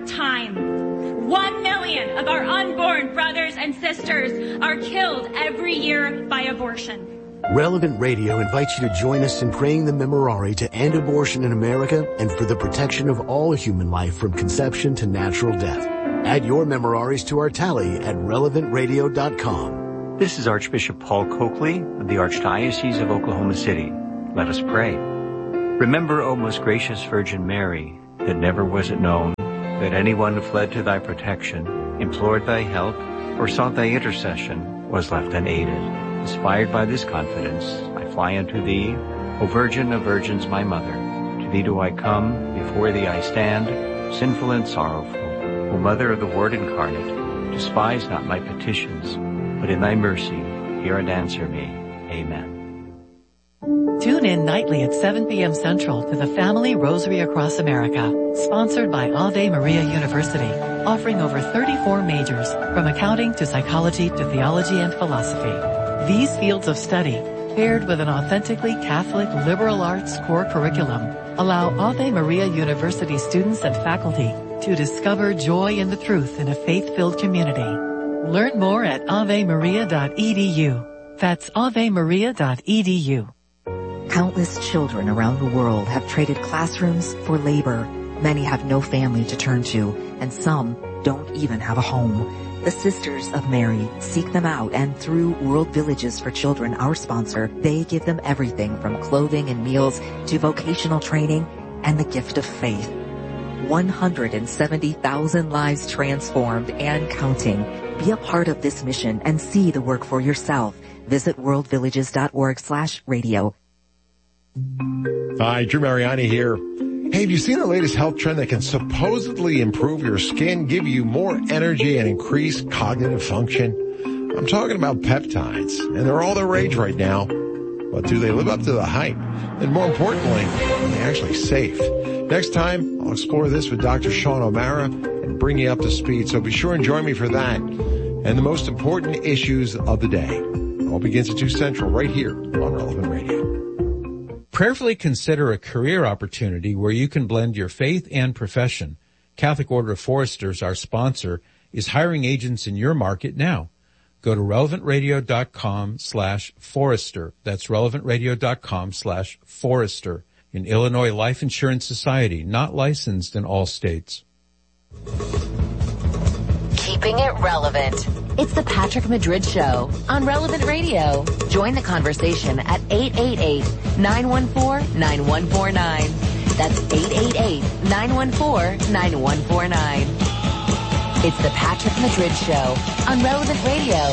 time. 1 million of our unborn brothers and sisters are killed every year by abortion. Relevant Radio invites you to join us in praying the Memorare to end abortion in America and for the protection of all human life from conception to natural death. Add your Memoraries to our tally at relevantradio.com. This is Archbishop Paul Coakley of the Archdiocese of Oklahoma City. Let us pray. Remember, O most gracious Virgin Mary, that never was it known that anyone who fled to thy protection, implored thy help, or sought thy intercession was left unaided. Inspired by this confidence, I fly unto thee, O Virgin of Virgins, my Mother. To thee do I come, before thee I stand, sinful and sorrowful. O Mother of the Word incarnate, despise not my petitions, but in thy mercy hear and answer me. Amen. Tune in nightly at 7 p.m. Central to the Family Rosary Across America, sponsored by Ave Maria University, offering over 34 majors, from accounting to psychology to theology and philosophy. These fields of study, paired with an authentically Catholic liberal arts core curriculum, allow Ave Maria University students and faculty to discover joy in the truth in a faith-filled community. Learn more at avemaria.edu. That's avemaria.edu. Countless children around the world have traded classrooms for labor. Many have no family to turn to, and some don't even have a home. The Sisters of Mary seek them out, and through World Villages for Children, our sponsor, they give them everything from clothing and meals to vocational training and the gift of faith. 170,000 lives transformed and counting. Be a part of this mission and see the work for yourself. Visit worldvillages.org/radio. Hi, Drew Mariani here. Hey, have you seen the latest health trend that can supposedly improve your skin, give you more energy, and increase cognitive function? I'm talking about peptides, and they're all the rage right now. But do they live up to the hype? And more importantly, are they actually safe? Next time, I'll explore this with Dr. Sean O'Mara and bring you up to speed, so be sure and join me for that and the most important issues of the day. It all begins at 2 Central right here on Relevant Radio. Prayerfully consider a career opportunity where you can blend your faith and profession. Catholic Order of Foresters, our sponsor, is hiring agents in your market now. Go to relevantradio.com/Forester. That's relevantradio.com/Forester. An Illinois Life Insurance Society, not licensed in all states. Keeping it relevant. It's the Patrick Madrid Show on Relevant Radio. Join the conversation at 888-914-9149. That's 888-914-9149. It's the Patrick Madrid Show on Relevant Radio.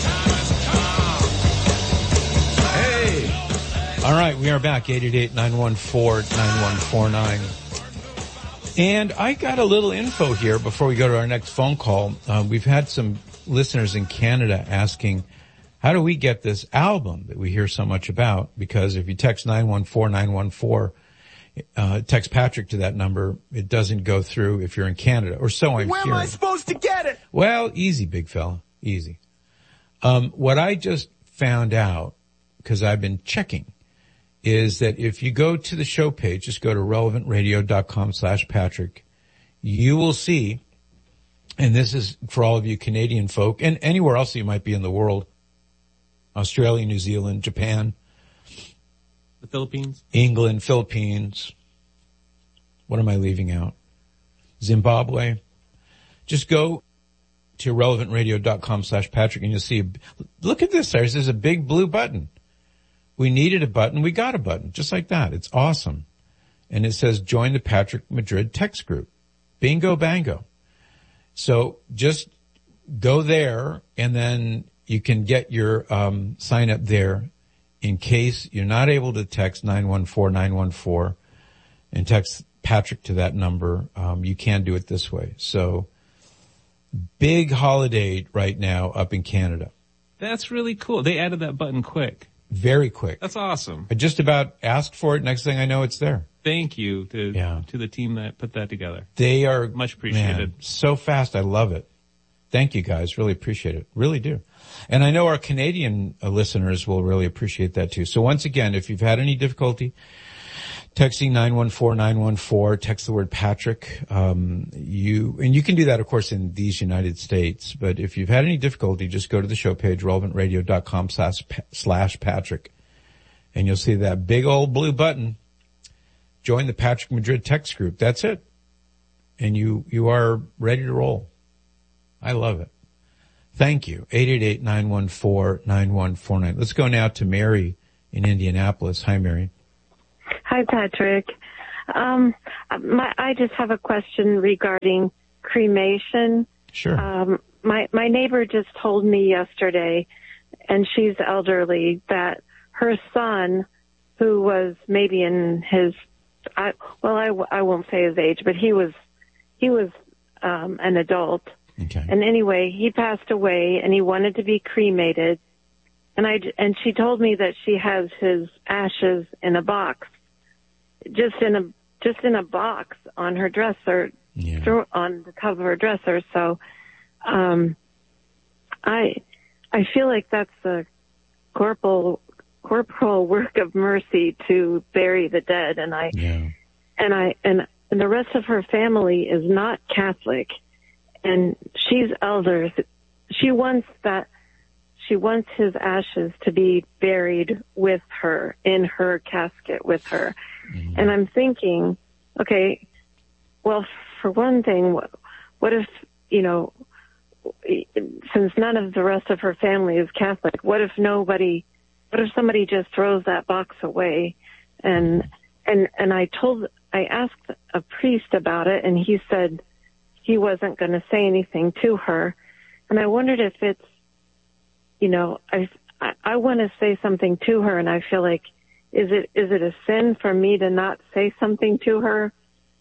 Hey! All right, we are back, 888-914-9149. And I got a little info here before we go to our next phone call. We've had some listeners in Canada asking, how do we get this album that we hear so much about? Because if you text 914-914, text Patrick to that number, it doesn't go through if you're in Canada, or so I'm hearing. Where am I supposed to get it? Well, easy, big fella, easy. What I just found out, because I've been checking, is that if you go to the show page, just go to relevantradio.com/Patrick, you will see, and this is for all of you Canadian folk and anywhere else you might be in the world, Australia, New Zealand, Japan, the Philippines, England, Philippines. What am I leaving out? Zimbabwe. Just go to relevantradio.com/Patrick and you'll see, look at this. There's a big blue button. We needed a button. We got a button just like that. It's awesome. And it says join the Patrick Madrid text group. Bingo bango. So just go there and then you can get your sign up there in case you're not able to text 914-914 and text Patrick to that number. You can do it this way. So big holiday right now up in Canada. That's really cool. They added that button quick. Very quick. That's awesome. I just about asked for it. Next thing I know, it's there. Thank you to the team that put that together. They are much appreciated. Man, so fast. I love it. Thank you guys. Really appreciate it. Really do. And I know our Canadian listeners will really appreciate that too. So once again, if you've had any difficulty texting 914-914, text the word Patrick. You can do that, of course, in these United States. But if you've had any difficulty, just go to the show page, relevantradio.com/Patrick. And you'll see that big old blue button. Join the Patrick Madrid text group. That's it. And you are ready to roll. I love it. Thank you. 888-914-9149. Let's go now to Mary in Indianapolis. Hi, Mary. Hi, Patrick. I just have a question regarding cremation. Sure. My neighbor just told me yesterday, and she's elderly, that her son, who was maybe in his, I won't say his age, but he was an adult. Okay. And anyway, he passed away, and he wanted to be cremated. And she told me that she has his ashes in a box, just in a box on her dresser, on the cover of her dresser. So, I feel like that's a corporal work of mercy to bury the dead. And the rest of her family is not Catholic, and she's elder. She wants his ashes to be buried with her, in her casket with her. Mm-hmm. And I'm thinking, okay, well, for one thing, what if, since none of the rest of her family is Catholic, what if somebody just throws that box away? And I asked a priest about it, and he said he wasn't going to say anything to her. And I wondered if it's, I want to say something to her, and I feel like, is it a sin for me to not say something to her?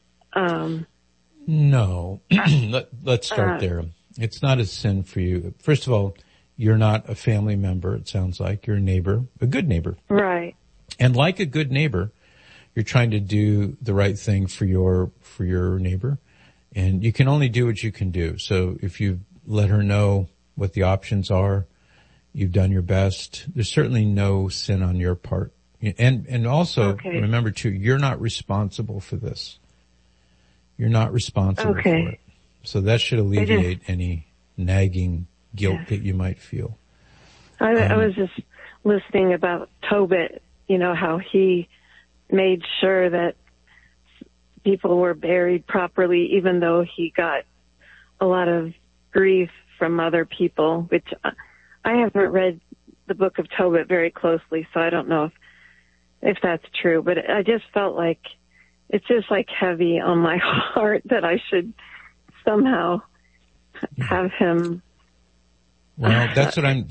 No. Let's start there. It's not a sin for you. First of all, you're not a family member, it sounds like. You're a neighbor, a good neighbor. Right. And like a good neighbor, you're trying to do the right thing for your neighbor. And you can only do what you can do. So if you let her know what the options are, you've done your best. There's certainly no sin on your part. And also, remember too, you're not responsible for this. You're not responsible for it. So that should alleviate any nagging guilt that you might feel. I was just listening about Tobit, how he made sure that people were buried properly, even though he got a lot of grief from other people, which I haven't read the book of Tobit very closely, so I don't know if that's true, but I just felt like it's just like heavy on my heart that I should somehow have him. Well, that's what I'm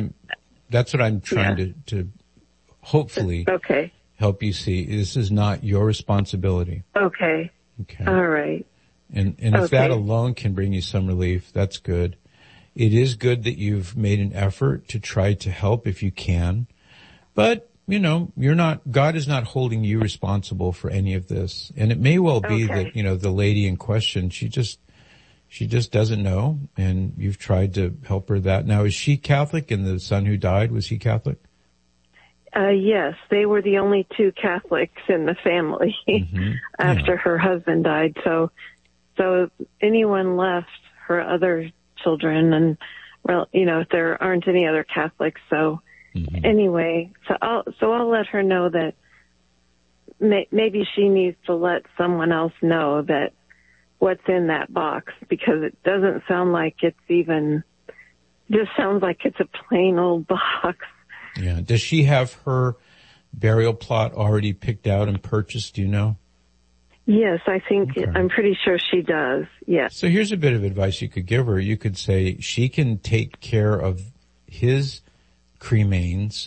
trying to hopefully help you see. This is not your responsibility. Okay. All right. And if that alone can bring you some relief, that's good. It is good that you've made an effort to try to help if you can, but God is not holding you responsible for any of this. And it may well be that, the lady in question, she just doesn't know, and you've tried to help her that. Now, is she Catholic, and the son who died, was he Catholic? Yes, they were the only two Catholics in the family after her husband died. So anyone left, her other children, and there aren't any other Catholics. So anyway, I'll let her know that maybe she needs to let someone else know that what's in that box, because it doesn't sound like it's just sounds like it's a plain old box. Yeah. Does she have her burial plot already picked out and purchased? Do you know? Yes, I think, I'm pretty sure she does. Yes. So here's a bit of advice you could give her. You could say she can take care of his cremains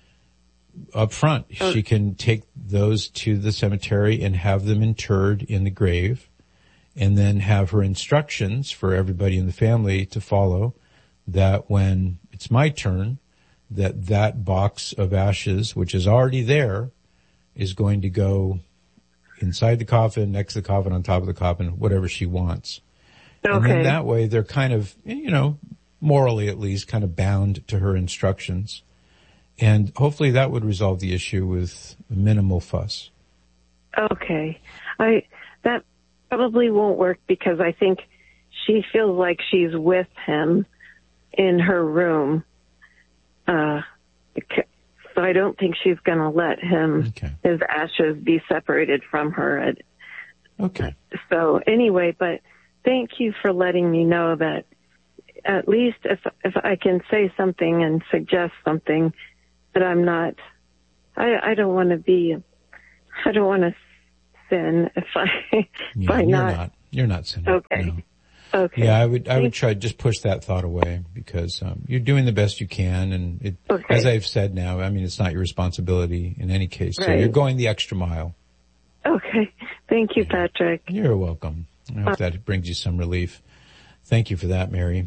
up front. She can take those to the cemetery and have them interred in the grave, and then have her instructions for everybody in the family to follow, that when it's my turn, that box of ashes, which is already there, is going to go inside the coffin, next to the coffin, on top of the coffin, whatever she wants. And then that way they're kind of, morally at least, kind of bound to her instructions. And hopefully that would resolve the issue with minimal fuss. Okay. That probably won't work because I think she feels like she's with him in her room. So I don't think she's going to let him, his ashes, be separated from her. Okay. So anyway, but thank you for letting me know that at least if I can say something and suggest something, that I'm not, I don't want to sin if You're not sinning. Okay. No. Okay. Yeah, I would try just push that thought away because you're doing the best you can, and as I've said now, I mean it's not your responsibility in any case. So you're going the extra mile. Okay. Thank you, Patrick. You're welcome. I hope that brings you some relief. Thank you for that, Mary.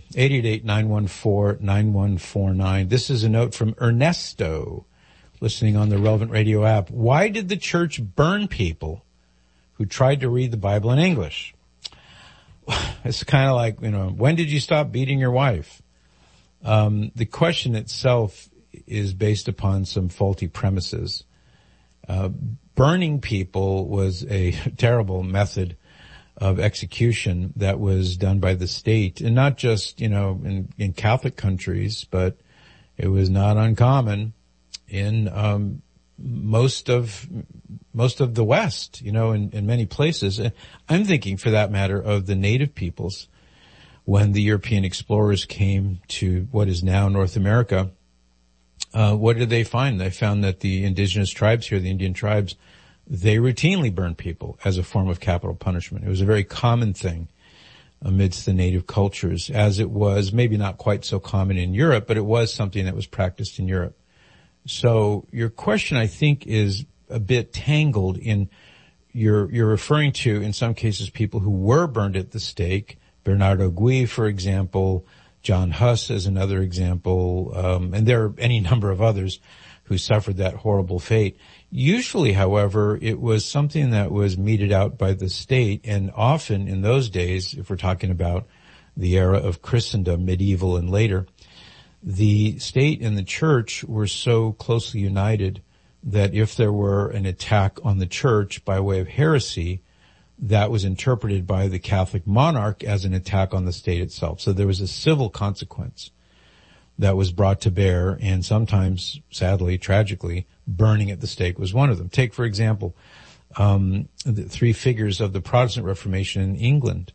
888-914-9149. This is a note from Ernesto, listening on the Relevant Radio app. Why did the church burn people who tried to read the Bible in English? It's kind of like, when did you stop beating your wife? The question itself is based upon some faulty premises. Burning people was a terrible method of execution that was done by the state, and not just, in Catholic countries, but it was not uncommon in most of the West, in many places. I'm thinking, for that matter, of the native peoples. When the European explorers came to what is now North America, what did they find? They found that the indigenous tribes here, the Indian tribes, they routinely burned people as a form of capital punishment. It was a very common thing amidst the native cultures, as it was maybe not quite so common in Europe, but it was something that was practiced in Europe. So your question, I think, is a bit tangled in you're referring to, in some cases, people who were burned at the stake. Bernardo Gui, for example, John Huss as another example, and there are any number of others who suffered that horrible fate. Usually, however, it was something that was meted out by the state, and often in those days, if we're talking about the era of Christendom, medieval and later, the state and the church were so closely united that if there were an attack on the church by way of heresy, that was interpreted by the Catholic monarch as an attack on the state itself. So there was a civil consequence that was brought to bear, and sometimes, sadly, tragically, burning at the stake was one of them. Take, for example, the three figures of the Protestant Reformation in England,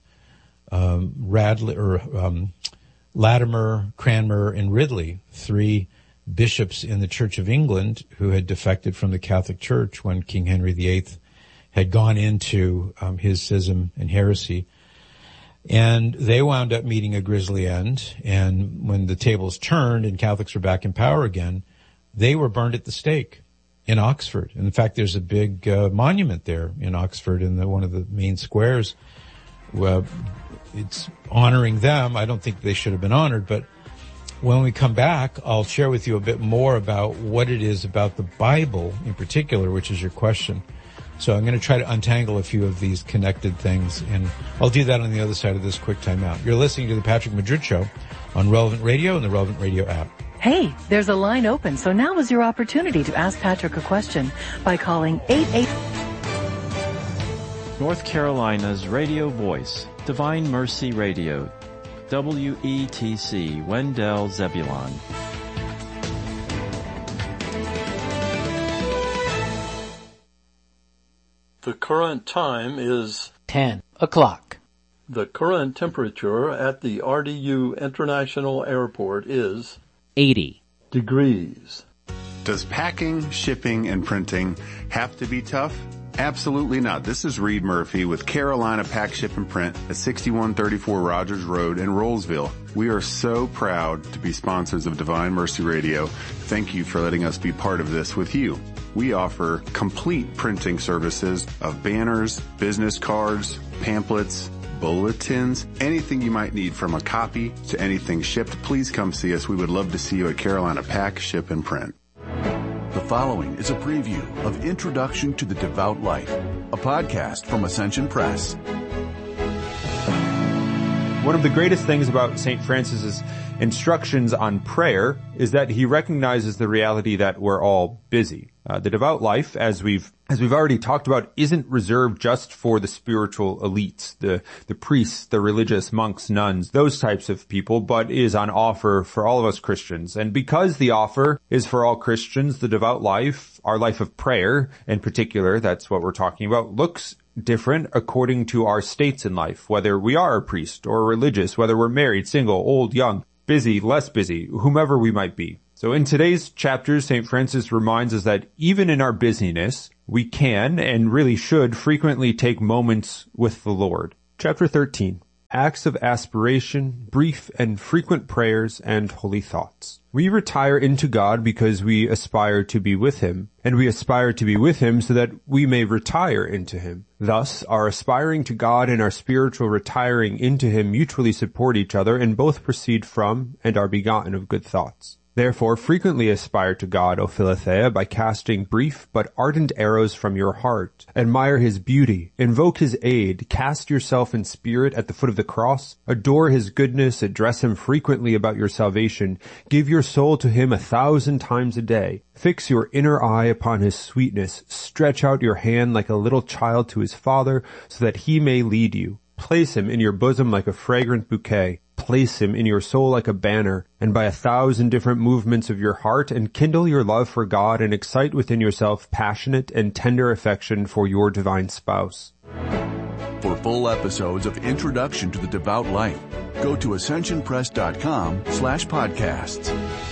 Latimer, Cranmer, and Ridley, three bishops in the Church of England who had defected from the Catholic Church when King Henry VIII had gone into his schism and heresy. And they wound up meeting a grisly end, and when the tables turned and Catholics were back in power again, they were burned at the stake in Oxford. And in fact, there's a big monument there in Oxford in one of the main squares. It's honoring them. I don't think they should have been honored, but when we come back, I'll share with you a bit more about what it is about the Bible in particular, which is your question. So I'm going to try to untangle a few of these connected things, and I'll do that on the other side of this quick timeout. You're listening to the Patrick Madrid Show on Relevant Radio and the Relevant Radio app. Hey, there's a line open, so now is your opportunity to ask Patrick a question by calling 88... North Carolina's radio voice, Divine Mercy Radio, WETC, Wendell Zebulon. The current time is 10 o'clock. The current temperature at the RDU International Airport is 80 degrees. Does packing, shipping, and printing have to be tough? Absolutely not. This is Reed Murphy with Carolina Pack, Ship, and Print at 6134 Rogers Road in Rollsville. We are so proud to be sponsors of Divine Mercy Radio. Thank you for letting us be part of this with you. We offer complete printing services of banners, business cards, pamphlets, bulletins, anything you might need from a copy to anything shipped. Please come see us. We would love to see you at Carolina Pack, Ship, and Print. The following is a preview of Introduction to the Devout Life, a podcast from Ascension Press. One of the greatest things about St. Francis's instructions on prayer is that he recognizes the reality that we're all busy. The devout life, as we've already talked about, isn't reserved just for the spiritual elites, the priests, the religious monks, nuns, those types of people, but is on offer for all of us Christians. And because the offer is for all Christians, the devout life, our life of prayer in particular, that's what we're talking about, looks different according to our states in life, whether we are a priest or religious, whether we're married, single, old, young, busy, less busy, whomever we might be. So in today's chapters, St. Francis reminds us that even in our busyness, we can and really should frequently take moments with the Lord. Chapter 13, Acts of Aspiration, Brief and Frequent Prayers and Holy Thoughts. We retire into God because we aspire to be with Him, and we aspire to be with Him so that we may retire into Him. Thus, our aspiring to God and our spiritual retiring into Him mutually support each other and both proceed from and are begotten of good thoughts. Therefore, frequently aspire to God, O Philothea, by casting brief but ardent arrows from your heart. Admire His beauty, invoke His aid, cast yourself in spirit at the foot of the cross, adore His goodness, address Him frequently about your salvation, give your soul to Him 1,000 times a day. Fix your inner eye upon His sweetness, stretch out your hand like a little child to His Father, so that He may lead you. Place Him in your bosom like a fragrant bouquet. Place Him in your soul like a banner, and by 1,000 different movements of your heart enkindle your love for God and excite within yourself passionate and tender affection for your divine spouse. For full episodes of Introduction to the Devout Life, go to ascensionpress.com/podcasts.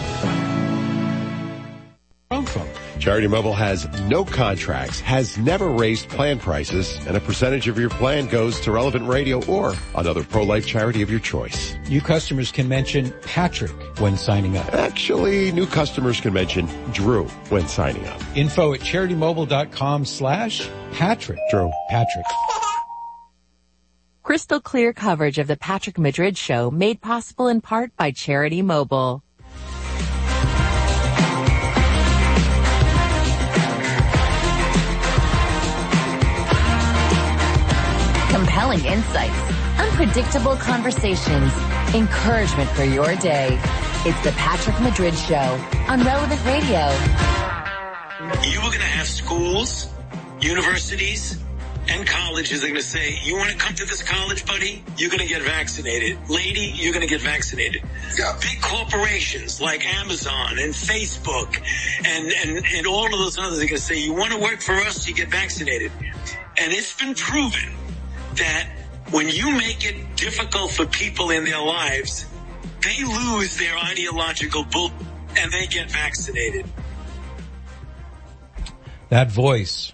Charity Mobile has no contracts, has never raised plan prices, and a percentage of your plan goes to Relevant Radio or another pro-life charity of your choice. New customers can mention Patrick when signing up. Actually, new customers can mention Drew when signing up. Info at CharityMobile.com/Patrick. Drew. Patrick. Crystal clear coverage of the Patrick Madrid Show made possible in part by Charity Mobile. Compelling insights, unpredictable conversations, encouragement for your day. It's the Patrick Madrid Show on Relevant Radio. You are going to have schools, universities, and colleges are going to say, you want to come to this college, buddy? You're going to get vaccinated. Lady, you're going to get vaccinated. Yeah. Big corporations like Amazon and Facebook and all of those others are going to say, you want to work for us, you get vaccinated. And it's been proven that when you make it difficult for people in their lives, they lose their ideological bull and they get vaccinated. That voice.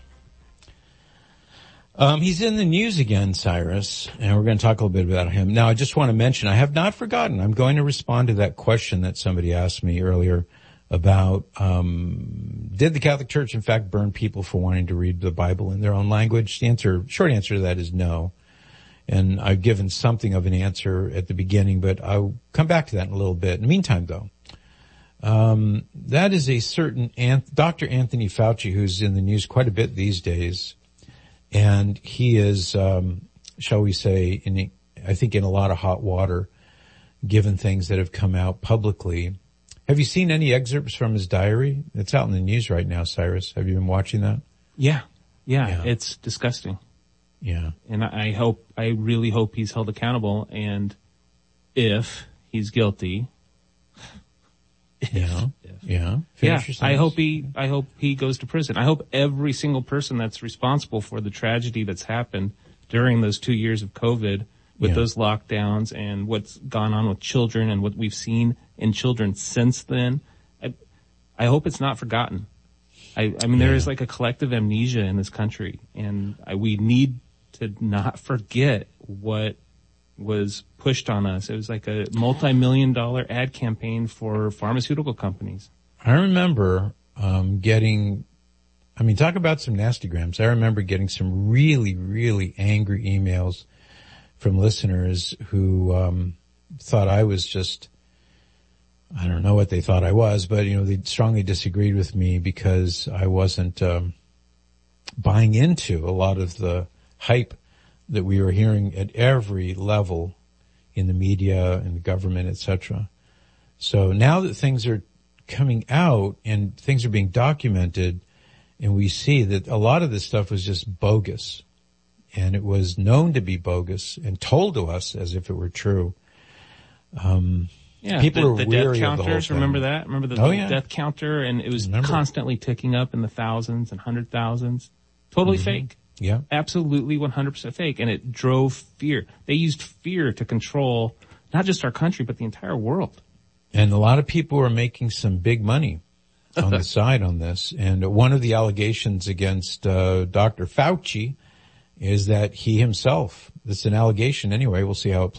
He's in the news again, Cyrus, and we're going to talk a little bit about him. Now, I just want to mention, I have not forgotten. I'm going to respond to that question that somebody asked me earlier about, did the Catholic Church in fact burn people for wanting to read the Bible in their own language? The short answer to that is no. And I've given something of an answer at the beginning, but I'll come back to that in a little bit. In the meantime, though, that is a certain Dr. Anthony Fauci, who's in the news quite a bit these days. And he is, shall we say, I think in a lot of hot water, given things that have come out publicly. Have you seen any excerpts from his diary? It's out in the news right now, Cyrus. Have you been watching that? Yeah. It's disgusting. Yeah. And I really hope he's held accountable. And if he's guilty. Yeah. I hope he goes to prison. I hope every single person that's responsible for the tragedy that's happened during those 2 years of COVID with those lockdowns and what's gone on with children and what we've seen in children since then. I hope it's not forgotten. I mean, there is like a collective amnesia in this country, and we need to not forget what was pushed on us. It was like a multi-million-dollar ad campaign for pharmaceutical companies. I remember talk about some nastygrams. I remember getting some really, really angry emails from listeners who thought I was just, I don't know what they thought I was, but, they strongly disagreed with me because I wasn't buying into a lot of the hype that we were hearing at every level in the media and the government, etc. So now that things are coming out and things are being documented, And we see that a lot of this stuff was just bogus. And it was known to be bogus and told to us as if it were true. People are the weary death of the whole counters. thing. Remember that? Remember the death counter? And it was constantly ticking up in the thousands and 100,000s. Totally fake. Yeah. Absolutely 100% fake. And it drove fear. They used fear to control not just our country, but the entire world. And a lot of people are making some big money on the side on this. And one of the allegations against Dr. Fauci is that he himself, this is an allegation anyway, we'll see how it plays